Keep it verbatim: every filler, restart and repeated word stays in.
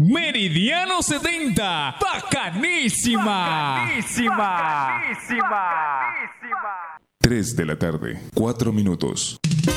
Meridiano setenta, bacanísima. Bacanísima. tres de la tarde, cuatro minutos.